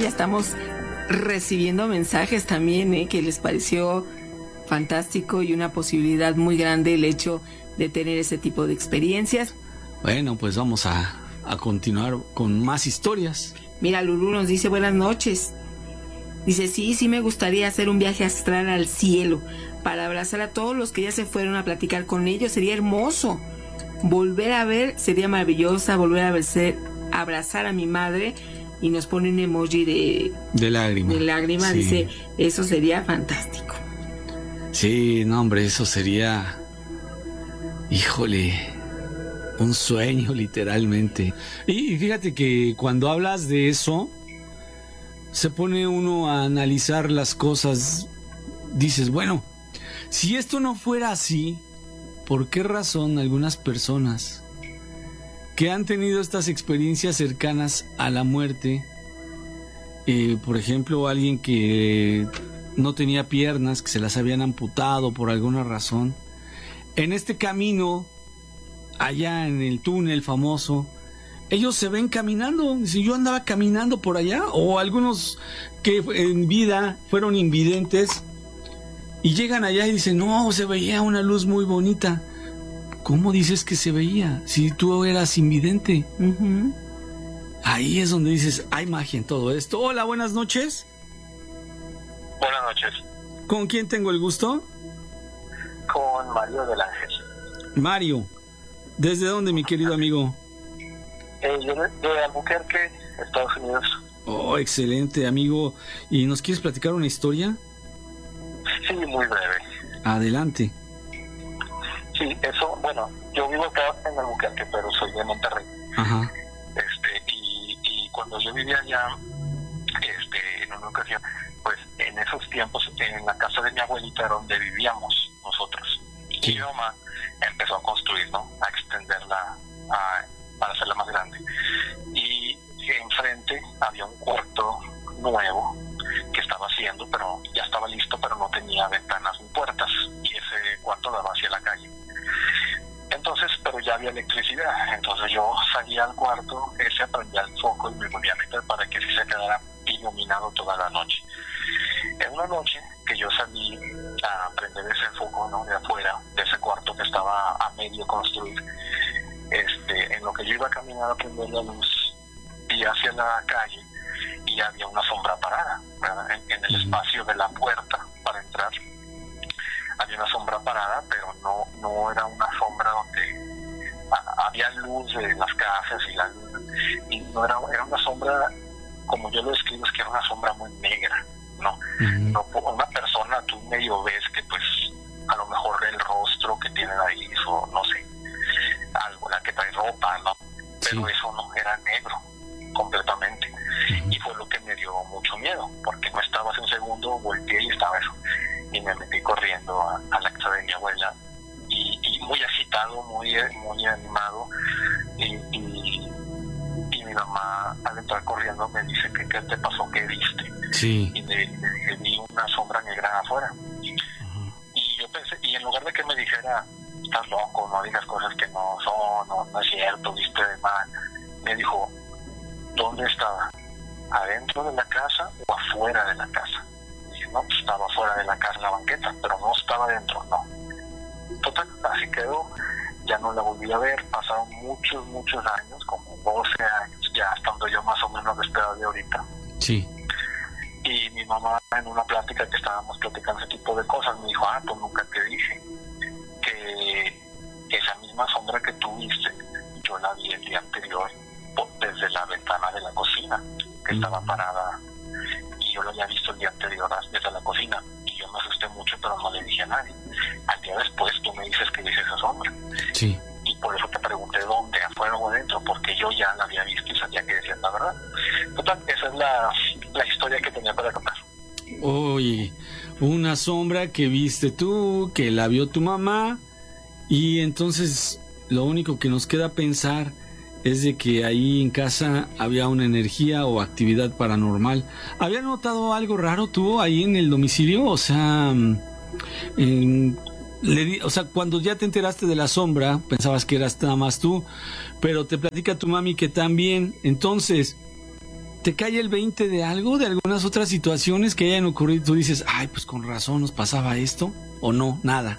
ya estamos recibiendo mensajes también, que les pareció fantástico y una posibilidad muy grande el hecho de tener ese tipo de experiencias. Bueno, pues vamos a continuar con más historias. Mira, Lulú nos dice buenas noches. Dice, sí me gustaría hacer un viaje astral al cielo para abrazar a todos los que ya se fueron, a platicar con ellos. Sería hermoso. Volver a ver sería maravillosa, volver a verse, abrazar a mi madre, y nos pone un emoji de lágrima. De lágrima, sí. Dice, eso sería fantástico. Sí, no, hombre, eso sería, híjole, un sueño literalmente. Y fíjate que cuando hablas de eso, se pone uno a analizar las cosas. Dices, bueno, si esto no fuera así, ¿por qué razón algunas personas que han tenido estas experiencias cercanas a la muerte, por ejemplo, alguien que no tenía piernas, que se las habían amputado por alguna razón, en este camino, allá en el túnel famoso, ellos se ven caminando? Si yo andaba caminando por allá, o algunos que en vida fueron invidentes y llegan allá y dicen, no, se veía una luz muy bonita. ¿Cómo dices que se veía si tú eras invidente? Uh-huh. Ahí es donde dices, hay magia en todo esto. Hola, buenas noches. Buenas noches. ¿Con quién tengo el gusto? Con Mario del Ángel. Mario, ¿desde dónde, mi querido amigo? Yo de Albuquerque, Estados Unidos. Oh, excelente, amigo. ¿Y nos quieres platicar una historia? Sí, muy breve. Adelante. Sí, eso, bueno, yo vivo acá en Albuquerque, pero soy de Monterrey. Ajá. Y cuando yo vivía allá, en una ocasión, pues en esos tiempos, en la casa de mi abuelita era donde vivíamos nosotros. Sí. Y mi mamá empezó a construir, ¿no? A extenderla, para hacerla más grande. Y enfrente había un cuarto nuevo que estaba haciendo, pero ya estaba listo, pero no tenía ventanas ni puertas. Y ese cuarto daba hacia la calle. Entonces, pero ya había electricidad. Entonces yo salía al cuarto, prendía el foco y me volvía a meter para que sí se quedara iluminado toda la noche. En una noche que yo salí a prender ese foco, ¿no? De afuera, de ese cuarto que estaba a medio construir, en lo que yo iba a caminar a prender la luz, vi hacia la calle y había una sombra parada, ¿verdad? En el espacio de la puerta para entrar. Había una sombra parada, pero no era una sombra donde había luz de las casas y no era una sombra, como yo lo describo, es que era una sombra muy negra, ¿no? Uh-huh. No, una persona tú medio ves que pues a lo mejor el rostro que tiene ahí, o no sé, algo, la que trae ropa, ¿no? Pero sí, eso no, era negro completamente. Uh-huh. Y fue lo que me dio mucho miedo, porque no estaba hace un segundo, volteé y estaba eso. Y me metí corriendo a la casa de mi abuela y muy agitado, muy animado, y mi mamá al entrar corriendo me dice que qué te pasó, qué viste. Sí. Y le dije, vi una sombra negra afuera. Uh-huh. Y yo pensé, y en lugar de que me dijera, estás loco, no digas cosas que no son, no es cierto, viste mal, me dijo, ¿dónde estaba? ¿Adentro de la casa o afuera de la casa? No, pues estaba fuera de la casa, en la banqueta, pero no estaba dentro, no. Total, así quedó, ya no la volví a ver, pasaron muchos años, como 12 años, ya estando yo más o menos de esta edad de ahorita. Sí. Y mi mamá, en una plática que estábamos platicando ese tipo de cosas, me dijo, pues nunca te dije que esa misma sombra que tú viste, yo la vi el día anterior desde la ventana de la cocina, que estaba parada. Yo lo había visto el día anterior desde la cocina y yo me asusté mucho, pero no le dije a nadie. Al día después tú me dices que viste esa sombra. Sí. Y por eso te pregunté dónde, afuera o adentro, porque yo ya la había visto y sabía que decías la verdad. Total, esa es la historia que tenía para contar. Oye, una sombra que viste tú, que la vio tu mamá, y entonces lo único que nos queda pensar es de que ahí en casa había una energía o actividad paranormal. ¿Habías notado algo raro tú ahí en el domicilio? O sea, cuando ya te enteraste de la sombra, pensabas que eras nada más tú, pero te platica tu mami que también. Entonces, ¿te cae el 20 de algo, de algunas otras situaciones que hayan ocurrido? Tú dices, ay, pues con razón nos pasaba esto, o no, nada.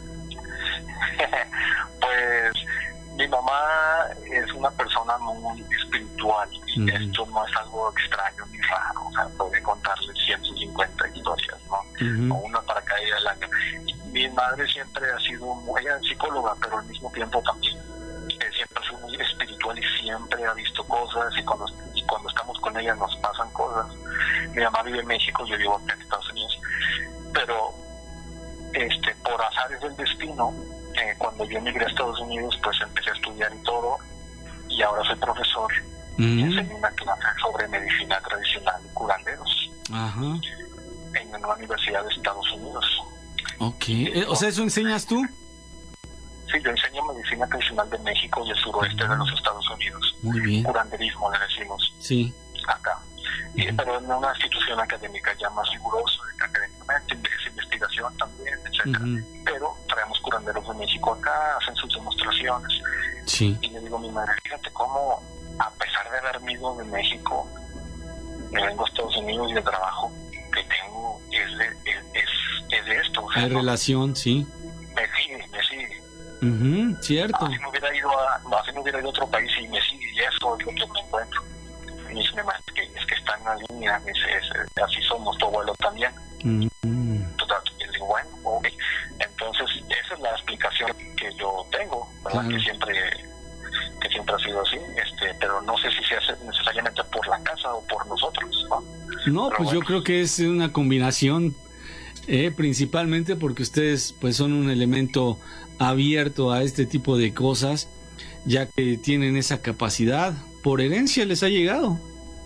Pues mi mamá es una persona muy espiritual y esto no es algo extraño ni raro, o sea, podría contarle 150 historias, ¿no? O una para cada día del año. Mi madre siempre ha sido ella es psicóloga, pero al mismo tiempo también siempre ha sido muy espiritual y siempre ha visto cosas, y cuando estamos con ella nos pasan cosas. Mi mamá vive en México, yo vivo acá en Estados Unidos, pero por azares del destino, cuando yo emigré a Estados Unidos, pues empecé a estudiar y todo, y ahora soy profesor y enseño una clase sobre medicina tradicional y curanderos en una universidad de Estados Unidos. Ok, o sea, ¿eso enseñas tú? Sí, yo enseño medicina tradicional de México y el suroeste de los Estados Unidos. Muy bien. Curanderismo le decimos. Sí. Acá. Pero en una institución académica ya más rigurosa, académicamente, es investigación también, etcétera. Pero traemos curanderos de México acá, hacen sus demostraciones. Sí. Y le digo a mi madre, fíjate cómo, a pesar de haberme ido de México, me vengo a Estados Unidos y el trabajo que tengo es de esto. O sea, hay relación, sí. Me sigue. Cierto. Así me hubiera ido a otro país y me sigue, y eso es lo que me encuentro. Y dice, es que está en la línea, así somos, tu abuelo también. Total, y digo, bueno, ok. Entonces, esa es la explicación que yo tengo, ¿verdad? Claro. Que siempre ha sido así, pero no sé si se hace necesariamente por la casa o por nosotros, ¿no? No, pero pues bueno, yo creo que es una combinación, principalmente porque ustedes pues son un elemento abierto a este tipo de cosas, ya que tienen esa capacidad, por herencia les ha llegado.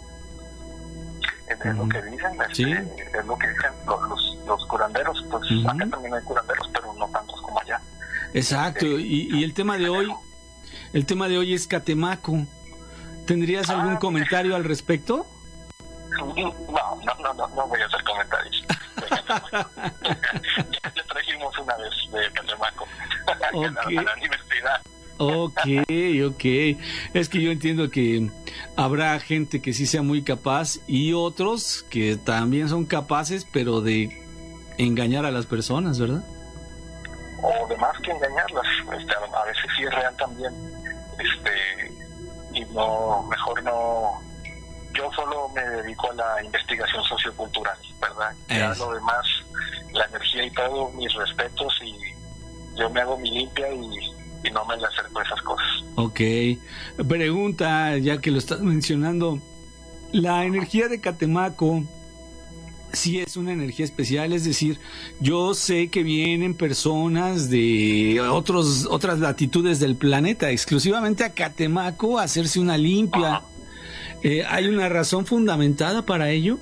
Es lo que dicen, ¿sí? Es lo que dicen los curanderos, pues acá también hay curanderos, pero no tantos como allá. Exacto, y el tema de hoy es Catemaco. ¿Tendrías algún comentario al respecto? No voy a hacer comentarios. Ya trajimos una vez de Catemaco a la universidad. Ok. Es que yo entiendo que habrá gente que sí sea muy capaz y otros que también son capaces, pero de engañar a las personas, ¿verdad? O de más que engañarlas, a veces sí es real también, y no, mejor no. Yo solo me dedico a la investigación sociocultural, ¿verdad? Ya lo demás, la energía y todo, mis respetos, y yo me hago mi limpia y no me le acerco a esas cosas. Ok. Pregunta, ya que lo estás mencionando, ¿la energía de Catemaco sí es una energía especial? Es decir, yo sé que vienen personas de otras latitudes del planeta exclusivamente a Catemaco a hacerse una limpia. ¿Hay una razón fundamentada para ello?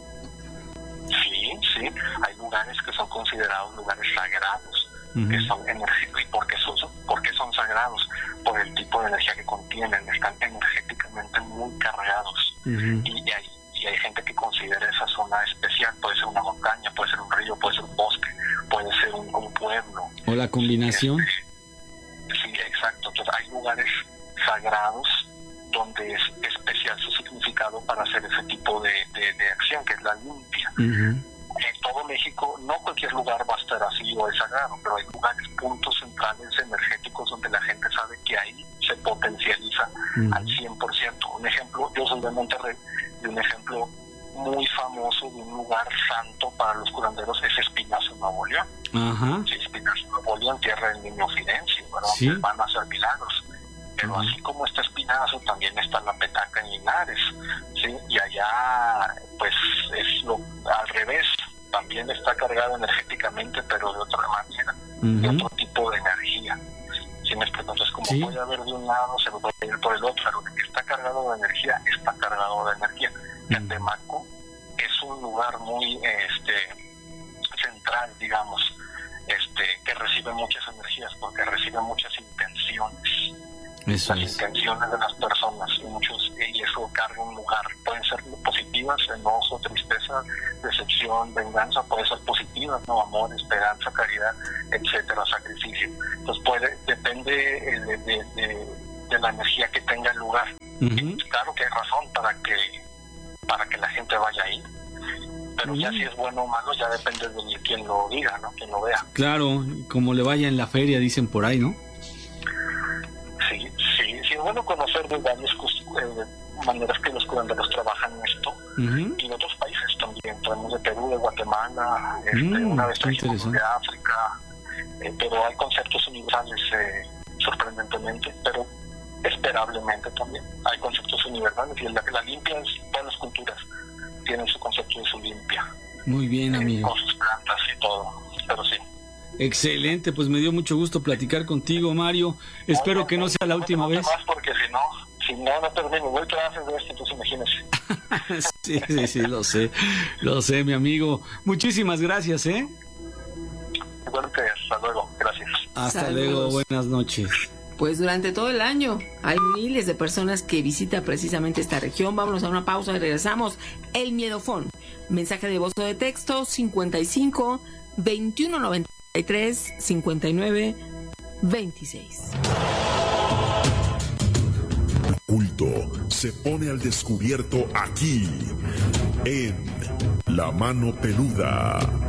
Sí. Hay lugares que son considerados lugares sagrados, que son energéticos. ¿Y por qué son sagrados? Por el tipo de energía que contienen. Están energéticamente muy cargados. Y hay gente que considera esa zona especial. Puede ser una montaña, puede ser un río, puede ser un bosque, puede ser un pueblo. ¿O la combinación? Sí, exacto. Entonces hay lugares sagrados donde es especial su significado para hacer ese tipo de acción, que es la limpia. En todo México, no cualquier lugar va a estar así o es sagrado, pero hay lugares, puntos centrales energéticos donde la gente sabe que ahí se potencializa al 100%. Un ejemplo, yo soy de Monterrey, y un ejemplo muy famoso de un lugar santo para los curanderos es Espinazo, Nuevo León. Sí, Espinazo, Nuevo León, tierra del Niño Fidencio, ¿verdad? ¿Sí? Donde van a hacer milagros. Pero así como está Espinazo, también está La Petaca en Linares, ¿sí? Y allá, pues, es al revés, también está cargado energéticamente, pero de otra manera, de otro tipo de energía. ¿Sí me explico? Entonces, como puede haber de un lado, se puede ir por el otro, lo que está cargado de energía, está cargado de energía. Catemaco es un lugar muy central, digamos, que recibe muchas energías, porque recibe muchas intenciones. Las intenciones de las personas, y eso carga un lugar. Pueden ser positivas, enojo, tristeza, decepción, venganza, puede ser positivas, ¿no? Amor, esperanza, caridad, etcétera, sacrificio. Entonces depende de la energía que tenga el lugar. Claro que hay razón para que que vaya ahí. Pero ya si es bueno o malo, ya depende de quien lo diga, ¿no? Quien lo vea. Claro, como le vaya en la feria, dicen por ahí, ¿no? Sí, es bueno conocer de varias maneras que los curanderos trabajan esto, y en otros países también. Traemos de Perú, de Guatemala, una vez trajimos de África, pero hay conceptos universales, sorprendentemente, pero esperablemente también. Hay conceptos universales, y la limpia es, todas las culturas tienen su concepto de su limpia. Muy bien, amigo. Con sus plantas y todo, pero sí. Excelente, pues me dio mucho gusto platicar contigo, Mario. Espero que no sea la última vez. Más porque si no termino, voy a hacer de esto, entonces imagínese. sí, lo sé, mi amigo. Muchísimas gracias, Bueno, que hasta luego, gracias. Hasta luego, buenas noches. Pues durante todo el año hay miles de personas que visitan precisamente esta región. Vámonos a una pausa y regresamos. El Miedofón. Mensaje de voz o de texto 55 21 93 59 26. El culto se pone al descubierto aquí en La Mano Peluda.